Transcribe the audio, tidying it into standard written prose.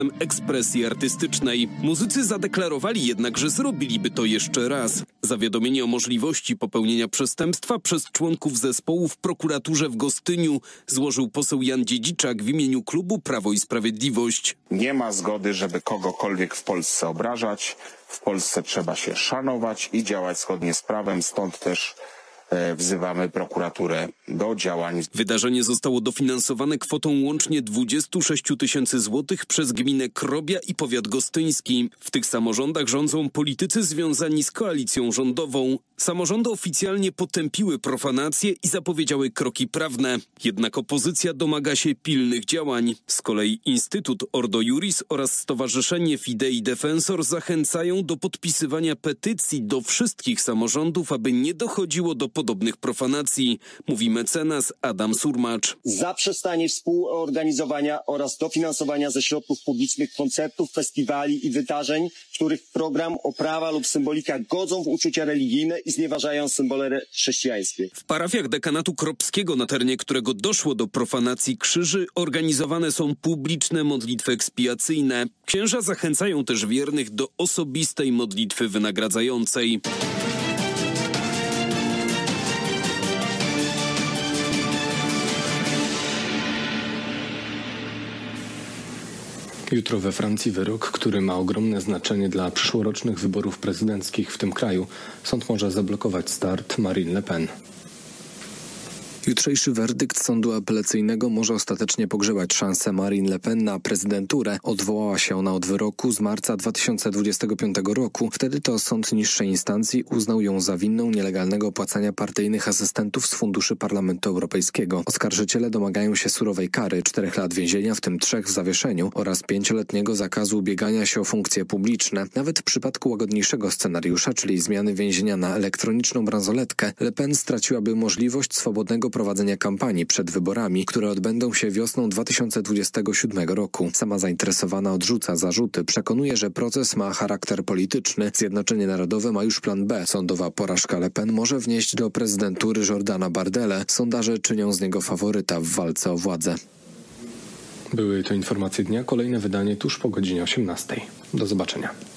ekspresji artystycznej. Muzycy zadeklarowali jednak, że zrobiliby to jeszcze raz. Zawiadomienie o możliwości popełnienia przestępstwa przez członków zespołu w prokuraturze w Gostyniu złożył poseł Jan Dziedziczak w imieniu klubu Prawo i Sprawiedliwość. Nie ma zgody, żeby kogokolwiek w Polsce obrażać. W Polsce trzeba się szanować i działać zgodnie z prawem, stąd też wzywamy prokuraturę do działań. Wydarzenie zostało dofinansowane kwotą łącznie 26 000 złotych przez gminę Krobia i powiat gostyński. W tych samorządach rządzą politycy związani z koalicją rządową. Samorządy oficjalnie potępiły profanację i zapowiedziały kroki prawne. Jednak opozycja domaga się pilnych działań. Z kolei Instytut Ordo Iuris oraz Stowarzyszenie Fidei Defensor zachęcają do podpisywania petycji do wszystkich samorządów, aby nie dochodziło do podobnych profanacji, mówi mecenas Adam Surmacz. Zaprzestanie współorganizowania oraz dofinansowania ze środków publicznych koncertów, festiwali i wydarzeń, w których program, oprawa lub symbolika godzą w uczucia religijne i znieważają symbole chrześcijańskie. W parafiach dekanatu kropskiego, na terenie którego doszło do profanacji krzyży, organizowane są publiczne modlitwy ekspiacyjne. Księża zachęcają też wiernych do osobistej modlitwy wynagradzającej. Jutro we Francji wyrok, który ma ogromne znaczenie dla przyszłorocznych wyborów prezydenckich w tym kraju. Sąd może zablokować start Marine Le Pen. Jutrzejszy werdykt sądu apelacyjnego może ostatecznie pogrzebać szansę Marine Le Pen na prezydenturę. Odwołała się ona od wyroku z marca 2025 roku. Wtedy to sąd niższej instancji uznał ją za winną nielegalnego opłacania partyjnych asystentów z funduszy Parlamentu Europejskiego. Oskarżyciele domagają się surowej kary, 4 lat więzienia, w tym 3 w zawieszeniu, oraz 5-letniego zakazu ubiegania się o funkcje publiczne. Nawet w przypadku łagodniejszego scenariusza, czyli zmiany więzienia na elektroniczną bransoletkę, Le Pen straciłaby możliwość swobodnego prowadzenia kampanii przed wyborami, które odbędą się wiosną 2027 roku. Sama zainteresowana odrzuca zarzuty. Przekonuje, że proces ma charakter polityczny. Zjednoczenie Narodowe ma już plan B. Sądowa porażka Le Pen może wnieść do prezydentury Jordana Bardella. Sondaże czynią z niego faworyta w walce o władzę. Były to informacje dnia. Kolejne wydanie tuż po godzinie 18. Do zobaczenia.